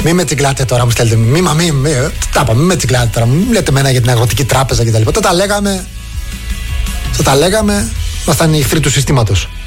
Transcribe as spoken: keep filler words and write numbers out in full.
Μη με τσιγκλάτε τώρα, μου στέλνετε. Μη, μη, μη, μη, τα είπα, μη με τσιγκλάτε τώρα. Μην λέτε εμένα για την αγροτική τράπεζα κτλ. Όταν τα λέγαμε, θα τα λέγαμε, ήμασταν οι εχθροί του συστήματος.